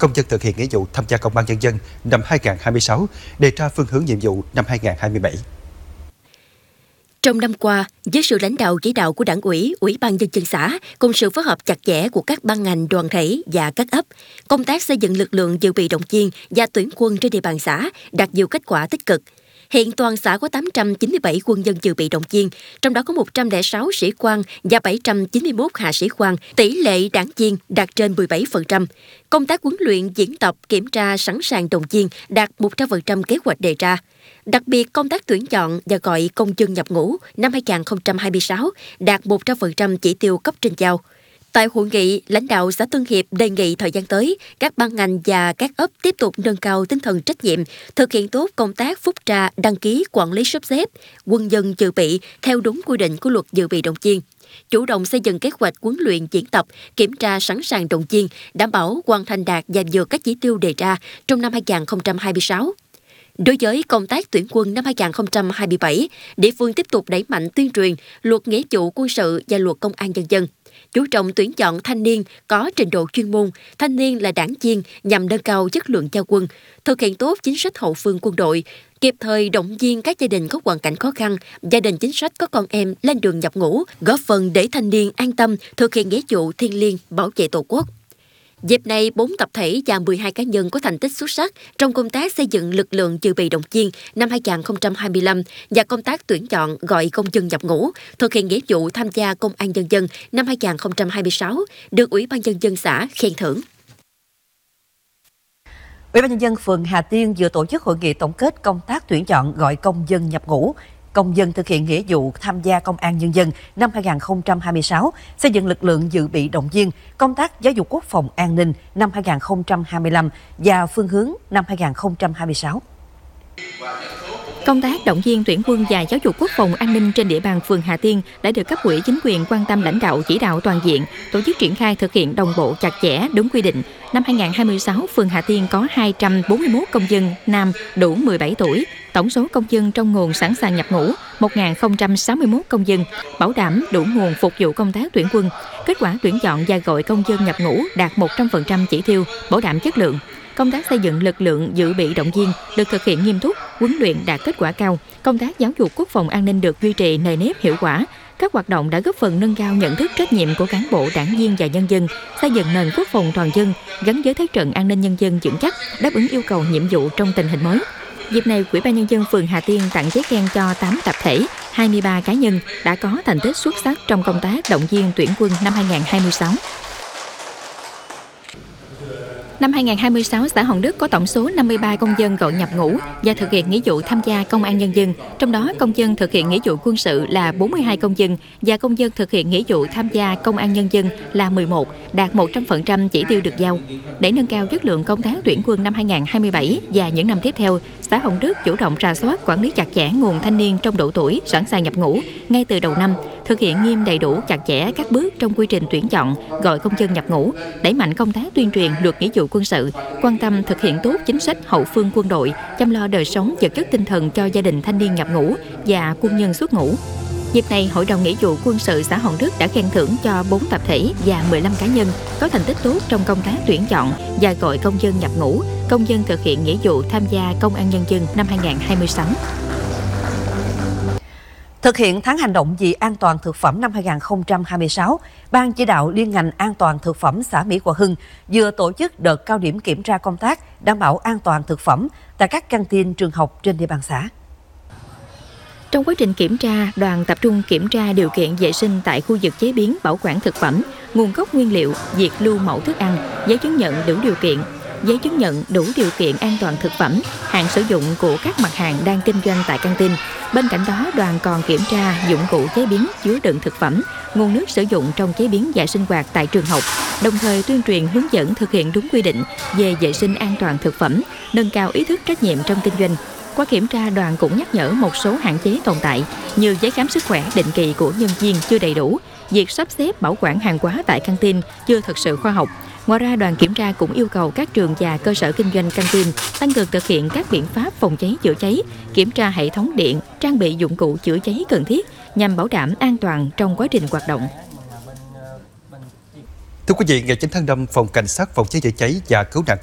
công dân thực hiện nghĩa vụ tham gia công an nhân dân năm 2026, đề ra phương hướng nhiệm vụ năm 2027. Trong năm qua, với sự lãnh đạo chỉ đạo của Đảng ủy, Ủy ban Nhân dân xã, cùng sự phối hợp chặt chẽ của các ban ngành đoàn thể và các ấp, công tác xây dựng lực lượng dự bị động viên và tuyển quân trên địa bàn xã đạt nhiều kết quả tích cực. Hiện toàn xã có 897 quân nhân dự bị động viên, trong đó có 106 sĩ quan và 791 hạ sĩ quan, tỷ lệ đảng viên đạt trên 17%. Công tác huấn luyện, diễn tập, kiểm tra sẵn sàng động viên đạt 100% kế hoạch đề ra. Đặc biệt, công tác tuyển chọn và gọi công dân nhập ngũ năm 2026 đạt 100% chỉ tiêu cấp trên giao. Tại hội nghị, lãnh đạo xã Tân Hiệp đề nghị thời gian tới, các ban ngành và các ấp tiếp tục nâng cao tinh thần trách nhiệm, thực hiện tốt công tác phúc tra, đăng ký, quản lý sắp xếp, quân nhân dự bị theo đúng quy định của luật dự bị động viên. Chủ động xây dựng kế hoạch huấn luyện diễn tập, kiểm tra sẵn sàng động viên, đảm bảo hoàn thành đạt và vượt các chỉ tiêu đề ra trong năm 2026. Đối với công tác tuyển quân năm 2027, địa phương tiếp tục đẩy mạnh tuyên truyền luật nghĩa vụ quân sự và luật công an nhân dân. Chú trọng tuyển chọn thanh niên có trình độ chuyên môn, thanh niên là đảng viên nhằm nâng cao chất lượng giao quân, thực hiện tốt chính sách hậu phương quân đội, kịp thời động viên các gia đình có hoàn cảnh khó khăn, gia đình chính sách có con em lên đường nhập ngũ, góp phần để thanh niên an tâm thực hiện nghĩa vụ thiêng liêng bảo vệ Tổ quốc. Dịp này, 4 tập thể và 12 cá nhân có thành tích xuất sắc trong công tác xây dựng lực lượng dự bị động viên năm 2025 và công tác tuyển chọn gọi công dân nhập ngũ, thực hiện nghĩa vụ tham gia công an nhân dân năm 2026, được Ủy ban Nhân dân xã khen thưởng. Ủy ban Nhân dân phường Hà Tiên vừa tổ chức hội nghị tổng kết công tác tuyển chọn gọi công dân nhập ngũ, công dân thực hiện nghĩa vụ tham gia công an nhân dân năm 2026, xây dựng lực lượng dự bị động viên, công tác giáo dục quốc phòng an ninh năm 2025 và phương hướng năm 2026. Công tác động viên tuyển quân và giáo dục quốc phòng an ninh trên địa bàn phường Hà Tiên đã được cấp ủy chính quyền quan tâm lãnh đạo chỉ đạo toàn diện, tổ chức triển khai thực hiện đồng bộ chặt chẽ đúng quy định. Năm 2026, phường Hà Tiên có 241 công dân nam đủ 17 tuổi, tổng số công dân trong nguồn sẵn sàng nhập ngũ 1.061 công dân, bảo đảm đủ nguồn phục vụ công tác tuyển quân. Kết quả tuyển chọn và gọi công dân nhập ngũ đạt 100% chỉ tiêu, bảo đảm chất lượng. Công tác xây dựng lực lượng dự bị động viên được thực hiện nghiêm túc, huấn luyện đạt kết quả cao. Công tác giáo dục quốc phòng an ninh được duy trì nề nếp hiệu quả. Các hoạt động đã góp phần nâng cao nhận thức trách nhiệm của cán bộ, đảng viên và nhân dân, xây dựng nền quốc phòng toàn dân gắn với thế trận an ninh nhân dân vững chắc, đáp ứng yêu cầu nhiệm vụ trong tình hình mới. Dịp này, Ủy ban Nhân dân phường Hà Tiên tặng giấy khen cho 8 tập thể, 23 cá nhân đã có thành tích xuất sắc trong công tác động viên tuyển quân năm 2026. Năm 2026, xã Hòn Đức có tổng số 53 công dân gọi nhập ngũ và thực hiện nghĩa vụ tham gia công an nhân dân. Trong đó, công dân thực hiện nghĩa vụ quân sự là 42 công dân và công dân thực hiện nghĩa vụ tham gia công an nhân dân là 11, đạt 100% chỉ tiêu được giao. Để nâng cao chất lượng công tác tuyển quân năm 2027 và những năm tiếp theo, xã Hòn Đức chủ động rà soát, quản lý chặt chẽ nguồn thanh niên trong độ tuổi sẵn sàng nhập ngũ ngay từ đầu năm, thực hiện nghiêm đầy đủ chặt chẽ các bước trong quy trình tuyển chọn, gọi công dân nhập ngũ, đẩy mạnh công tác tuyên truyền luật nghĩa vụ quân sự, quan tâm thực hiện tốt chính sách hậu phương quân đội, chăm lo đời sống vật chất tinh thần cho gia đình thanh niên nhập ngũ và quân nhân xuất ngũ. Dịp này, Hội đồng Nghĩa vụ Quân sự xã Hòn Đức đã khen thưởng cho 4 tập thể và 15 cá nhân có thành tích tốt trong công tác tuyển chọn và gọi công dân nhập ngũ, công dân thực hiện nghĩa vụ tham gia công an nhân dân năm 2026. Thực hiện tháng hành động vì an toàn thực phẩm năm 2026, Ban chỉ đạo liên ngành an toàn thực phẩm xã Mỹ Hòa Hưng vừa tổ chức đợt cao điểm kiểm tra công tác đảm bảo an toàn thực phẩm tại các căng tin trường học trên địa bàn xã. Trong quá trình kiểm tra, đoàn tập trung kiểm tra điều kiện vệ sinh tại khu vực chế biến bảo quản thực phẩm, nguồn gốc nguyên liệu, việc lưu mẫu thức ăn, giấy chứng nhận đủ điều kiện, giấy chứng nhận đủ điều kiện an toàn thực phẩm, hạn sử dụng của các mặt hàng đang kinh doanh tại căng tin. Bên cạnh đó, đoàn còn kiểm tra dụng cụ chế biến chứa đựng thực phẩm, nguồn nước sử dụng trong chế biến và sinh hoạt tại trường học, đồng thời tuyên truyền hướng dẫn thực hiện đúng quy định về vệ sinh an toàn thực phẩm, nâng cao ý thức trách nhiệm trong kinh doanh. Qua kiểm tra, đoàn cũng nhắc nhở một số hạn chế tồn tại như giấy khám sức khỏe định kỳ của nhân viên chưa đầy đủ, việc sắp xếp bảo quản hàng hóa tại căng tin chưa thực sự khoa học. Ngoài ra, đoàn kiểm tra cũng yêu cầu các trường và cơ sở kinh doanh căng tin tăng cường thực hiện các biện pháp phòng cháy chữa cháy, kiểm tra hệ thống điện, trang bị dụng cụ chữa cháy cần thiết nhằm bảo đảm an toàn trong quá trình hoạt động. Thưa quý vị, ngày 9 tháng 5, Phòng Cảnh sát Phòng cháy chữa cháy và Cứu nạn